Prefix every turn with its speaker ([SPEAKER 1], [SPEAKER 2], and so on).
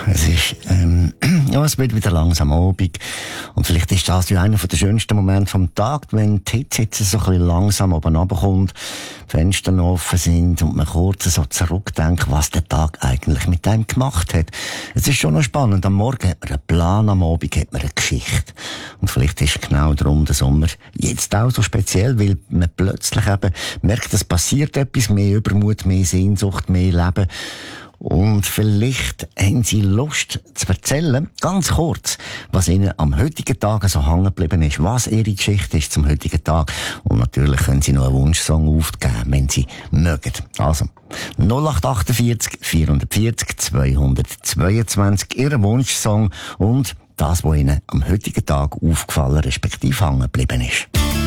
[SPEAKER 1] Es ist, ja, es wird wieder langsam Abend. Und vielleicht ist das ja einer der schönsten Momente vom Tag, wenn die Hitze jetzt so ein bisschen langsam oben runterkommt, die Fenster noch offen sind und man kurz so zurückdenkt, was der Tag eigentlich mit einem gemacht hat. Es ist schon noch spannend. Am Morgen hat man einen Plan, am Abend hat man eine Geschichte. Und vielleicht ist genau darum der Sommer jetzt auch so speziell, weil man plötzlich eben merkt, es passiert etwas, mehr Übermut, mehr Sehnsucht, mehr Leben. Und vielleicht haben Sie Lust zu erzählen, ganz kurz, was Ihnen am heutigen Tag so hängen geblieben ist, was Ihre Geschichte ist zum heutigen Tag. Und natürlich können Sie noch einen Wunschsong aufgeben, wenn Sie mögen. Also, 0848 440 222, Ihr Wunschsong und das, was Ihnen am heutigen Tag aufgefallen, respektive hängen geblieben ist.